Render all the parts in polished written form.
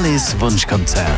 Charlies Wunschkonzert.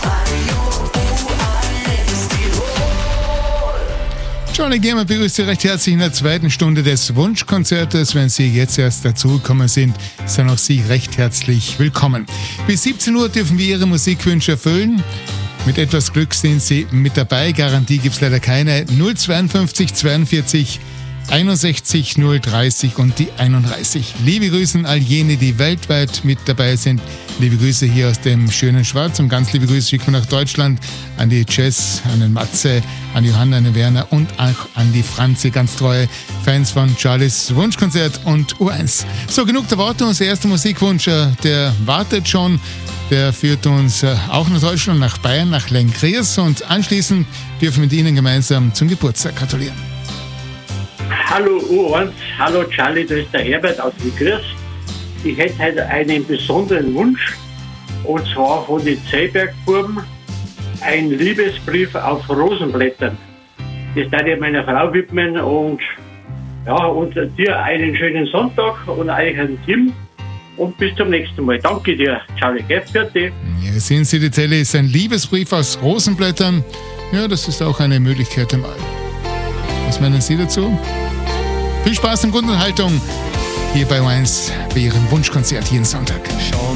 Charlie Gamer begrüßt Sie recht herzlich in der zweiten Stunde des Wunschkonzertes. Wenn Sie jetzt erst dazugekommen sind, sind auch Sie recht herzlich willkommen. Bis 17 Uhr dürfen wir Ihre Musikwünsche erfüllen. Mit etwas Glück sind Sie mit dabei. Garantie gibt es leider keine. 052 42 61 030 und die 31. Liebe Grüße an all jene, die weltweit mit dabei sind. Liebe Grüße hier aus dem schönen Schwarz und ganz liebe Grüße schicken wir nach Deutschland an die Jess, an den Matze, an Johanna, an den Werner und auch an die Franzi, ganz treue Fans von Charlies Wunschkonzert und U1. So, genug der Worte. Unser erster Musikwunsch, der wartet schon. Der führt uns auch nach Deutschland, nach Bayern, nach Lenkries und anschließend dürfen wir mit Ihnen gemeinsam zum Geburtstag gratulieren. Hallo U1, hallo Charlie, das ist der Herbert aus Lenkries. Ich hätte heute einen besonderen Wunsch, und zwar von den Zeibergbuben, ein Liebesbrief auf Rosenblättern. Das darf ich meiner Frau widmen und dir einen schönen Sonntag und euch ein Team. Und bis zum nächsten Mal. Danke dir, Charlie. Für dich. Ja, sehen Sie, die Zelle ist ein Liebesbrief aus Rosenblättern. Ja, das ist auch eine Möglichkeit einmal. Was meinen Sie dazu? Viel Spaß und gute Unterhaltung hier bei U1 bei Ihrem Wunschkonzert jeden Sonntag. Schon